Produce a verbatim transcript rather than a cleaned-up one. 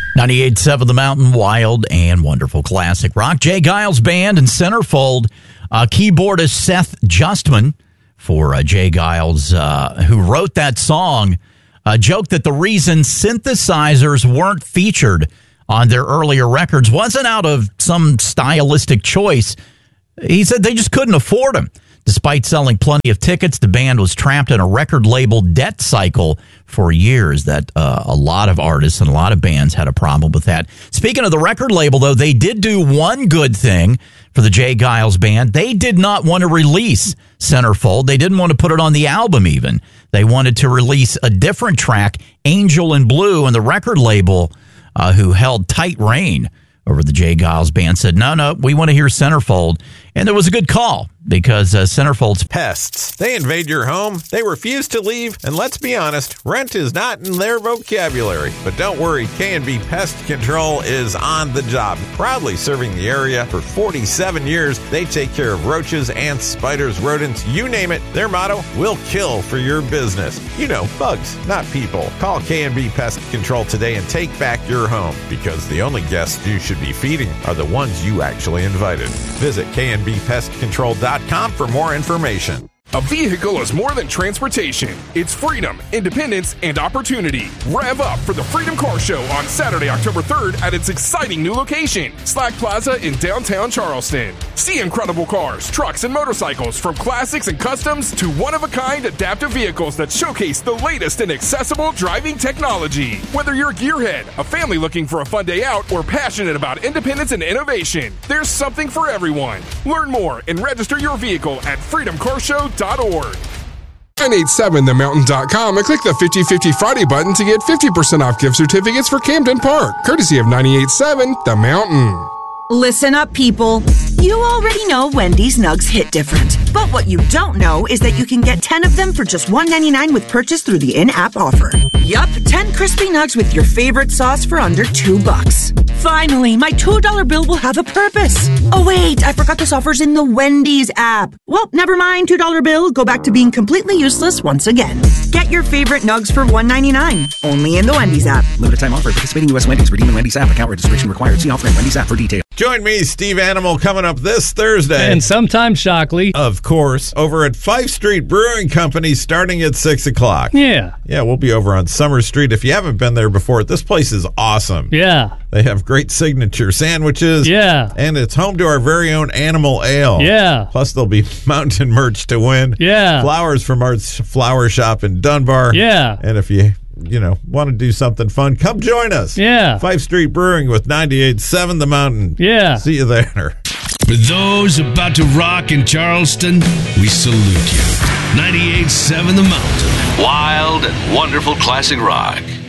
ninety-eight point seven The Mountain, wild and wonderful classic rock. Jay Giles Band and Centerfold. Uh, keyboardist Seth Justman for uh, Jay Giles, uh, who wrote that song, uh, joked that the reason synthesizers weren't featured on their earlier records wasn't out of some stylistic choice. He said they just couldn't afford them. Despite selling plenty of tickets, the band was trapped in a record label debt cycle for years. That uh, a lot of artists and a lot of bands had a problem with that. Speaking of the record label, though, they did do one good thing for the Jay Giles Band. They did not want to release Centerfold. They didn't want to put it on the album even. They wanted to release a different track, Angel in Blue, and the record label, uh, who held tight rein over the Jay Giles Band, said, no, no, we want to hear Centerfold. And it was a good call because uh, Centerfold's pests. They invade your home, they refuse to leave, and let's be honest, rent is not in their vocabulary. But don't worry, K and B Pest Control is on the job. Proudly serving the area for forty-seven years, they take care of roaches, ants, spiders, rodents, you name it. Their motto, we'll kill for your business. You know, bugs, not people. Call K and B Pest Control today and take back your home, because the only guests you should be feeding are the ones you actually invited. Visit K and B pest control dot com for more information. A vehicle is more than transportation. It's freedom, independence, and opportunity. Rev up for the Freedom Car Show on Saturday, October third at its exciting new location, Slack Plaza in downtown Charleston. See incredible cars, trucks, and motorcycles from classics and customs to one-of-a-kind adaptive vehicles that showcase the latest in accessible driving technology. Whether you're a gearhead, a family looking for a fun day out, or passionate about independence and innovation, there's something for everyone. Learn more and register your vehicle at freedom car show dot org. nine eight seven the mountain dot com and click the fifty fifty Friday button to get fifty percent off gift certificates for Camden Park, courtesy of ninety-eight point seven The Mountain. Listen up, people. You already know Wendy's Nugs hit different. But what you don't know is that you can get ten of them for just one ninety-nine with purchase through the in-app offer. Yup, ten crispy nugs with your favorite sauce for under two bucks. Finally, my two dollar bill will have a purpose. Oh wait, I forgot this offer's in the Wendy's app. Well, never mind, two dollar bill. Go back to being completely useless once again. Get your favorite nugs for one ninety-nine. Only in the Wendy's app. Limited time offer. Participating U S Wendy's. Redeem in Wendy's app. Account registration required. See offer in Wendy's app for details. Join me, Steve Animal, coming up this Thursday. And sometime Shockley. Of course, over at Fife Street Brewing Company starting at six o'clock. Yeah. Yeah, we'll be over on Summer Street. If you haven't been there before, this place is awesome. Yeah. They have great signature sandwiches. Yeah. And it's home to our very own Animal Ale. Yeah. Plus, there'll be mountain merch to win. Yeah. Flowers from our flower shop in Dunbar. Yeah. And if you... you know, want to do something fun, come join us. Yeah. Fife Street Brewing with ninety-eight point seven The Mountain. Yeah. See you there. For those about to rock in Charleston, we salute you. ninety-eight point seven The Mountain. Wild and wonderful classic rock.